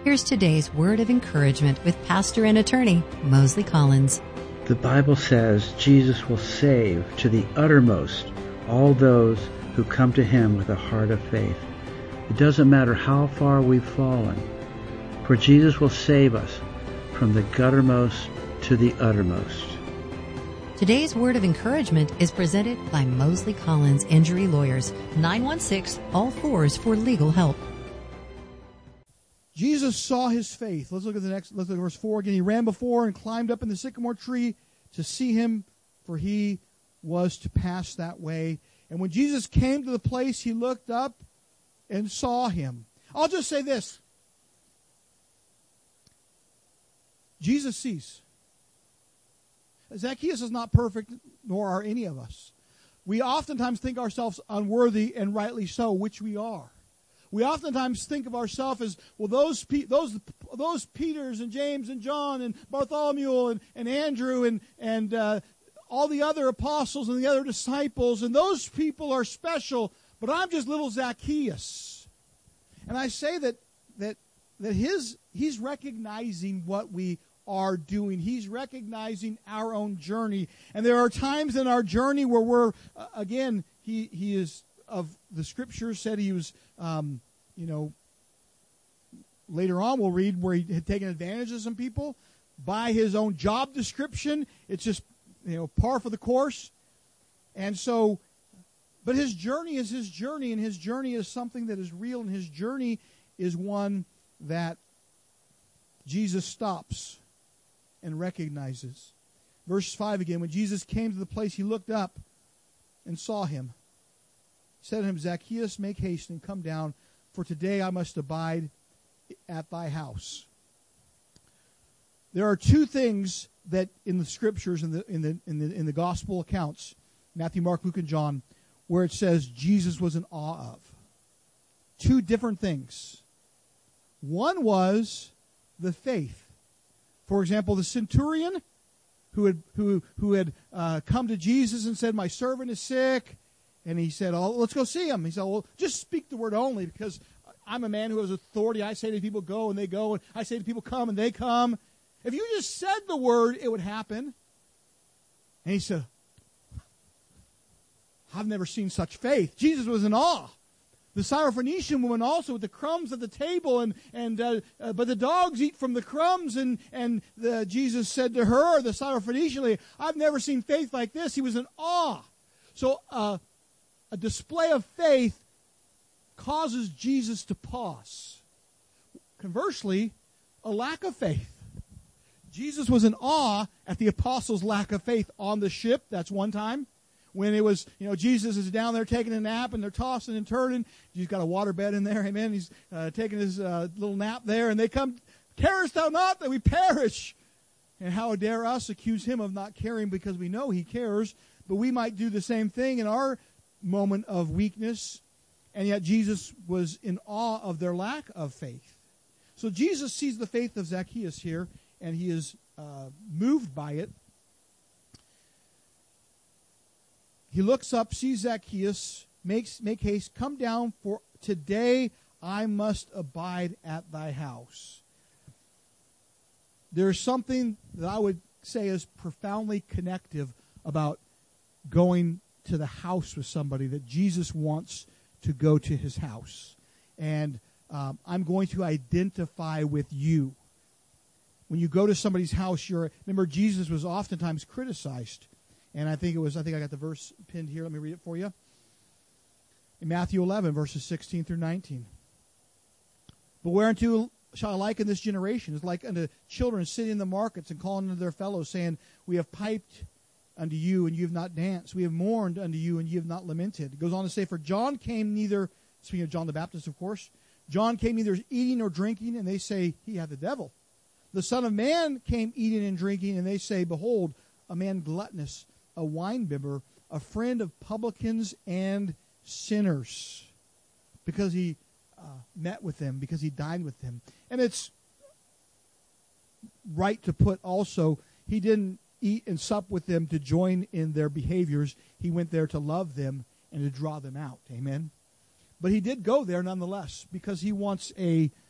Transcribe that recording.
Here's today's word of encouragement with pastor and attorney Mosley Collins. The Bible says Jesus will save to the uttermost all those who come to him with a heart of faith. It doesn't matter how far we've fallen, for Jesus will save us from the guttermost to the uttermost. Today's word of encouragement is presented by Mosley Collins Injury Lawyers, 916-ALL-4s for legal help. Jesus saw his faith. Let's look at verse 4 again. He ran before and climbed up in the sycamore tree to see him, for he was to pass that way. And when Jesus came to the place, he looked up and saw him. I'll just say this. Jesus sees. Zacchaeus is not perfect, nor are any of us. We oftentimes think ourselves unworthy, and rightly so, which we are. We oftentimes think of ourselves as, well, those Peters and James and John and Bartholomew and Andrew and all the other apostles and the other disciples, and those people are special, but I'm just little Zacchaeus. And I say that he's recognizing what we are doing. He's recognizing our own journey. And there are times in our journey where we're, again, he is, of the scriptures said he was, later on we'll read where he had taken advantage of some people by his own job description. It's just, par for the course. And so, but his journey is his journey, and his journey is something that is real, and his journey is one that Jesus stops and recognizes. Verse 5 again, when Jesus came to the place, he looked up and saw him. He said to him, Zacchaeus, make haste and come down, for today I must abide at thy house. There are two things that in the scriptures, in the gospel accounts, Matthew, Mark, Luke, and John, where it says Jesus was in awe of. Two different things. One was the faith. For example, the centurion who had come to Jesus and said, my servant is sick. And he said, oh, let's go see him. He said, well, just speak the word only, because I'm a man who has authority. I say to people, go, and they go. And I say to people, come, and they come. If you just said the word, it would happen. And he said, I've never seen such faith. Jesus was in awe. The Syrophoenician woman also, with the crumbs at the table, but the dogs eat from the crumbs. And Jesus said to her, the Syrophoenician lady, I've never seen faith like this. He was in awe. So a display of faith causes Jesus to pause. Conversely, a lack of faith. Jesus was in awe at the apostles' lack of faith on the ship. That's one time. When it was, Jesus is down there taking a nap, and they're tossing and turning. He's got a water bed in there, amen. He's taking his little nap there, and they come, carest thou not that we perish? And how dare us accuse him of not caring, because we know he cares, but we might do the same thing in our moment of weakness, and yet Jesus was in awe of their lack of faith. So Jesus sees the faith of Zacchaeus here, and he is moved by it. He looks up, sees Zacchaeus, make haste, come down, for today I must abide at thy house. There's something that I would say is profoundly connective about going to the house with somebody, that Jesus wants to go to his house. And I'm going to identify with you. When you go to somebody's house, remember, Jesus was oftentimes criticized. And I think I got the verse pinned here. Let me read it for you. In Matthew 11, verses 16 through 19. But whereunto shall I liken this generation? It's like unto children sitting in the markets and calling unto their fellows, saying, we have piped unto you, and you have not danced. We have mourned unto you, and you have not lamented. It goes on to say, for John came neither, speaking of John the Baptist, of course, John came neither eating nor drinking, and they say, he hath the devil. The Son of Man came eating and drinking, and they say, behold, a man gluttonous, a winebibber, a friend of publicans and sinners, because he met with them, because he dined with them. And it's right to put also, he didn't eat and sup with them to join in their behaviors. He went there to love them and to draw them out. Amen? But he did go there nonetheless, because he wants a